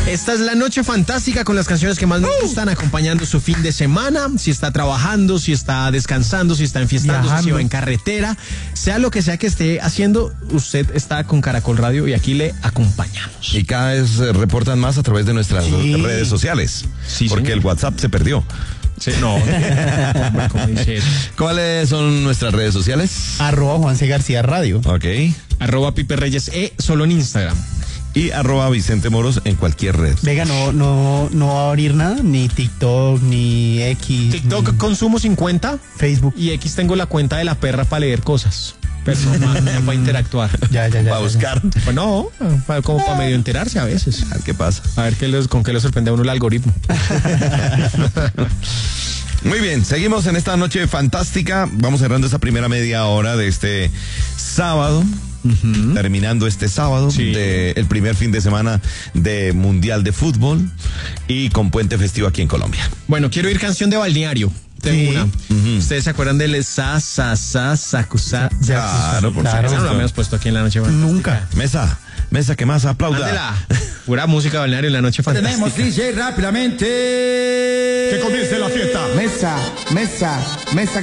Esta es la noche fantástica con las canciones que más me gustan, acompañando su fin de semana. Si está trabajando, si está descansando, si está enfiestando, si va en carretera, sea lo que sea que esté haciendo, usted está con Caracol Radio y aquí le acompañamos. Y cada vez reportan más a través de nuestras redes sociales. Sí, porque señor. el WhatsApp se perdió. Sí, no, ¿cómo dice eso? ¿Cuáles son nuestras redes sociales? @Juan C. García Radio. Ok. @Pipe Reyes solo en Instagram. Y @Vicente Moros en cualquier red. Venga, no va a abrir nada, ni TikTok, ni X. TikTok consumo 50, Facebook. y X tengo la cuenta de la perra para leer cosas. Pero no para interactuar. Ya. Para buscar. Pues no, como para medio enterarse a veces. A ver qué pasa. A ver con qué le sorprende a uno el algoritmo. Muy bien, seguimos en esta noche fantástica. Vamos cerrando esta primera media hora de este sábado. Terminando este sábado, el primer fin de semana de Mundial de Fútbol y con puente festivo aquí en Colombia. Bueno, quiero ir canción de balneario. Tengo una. ¿Ustedes se acuerdan del sacusa? Claro, por Esa no la supuesto. habíamos puesto aquí en la noche. Nunca. Mesa, que más aplauda. Ándela. Pura música de balneario en la noche fantástica. Tenemos DJ rápidamente. Que comience la fiesta. Mesa.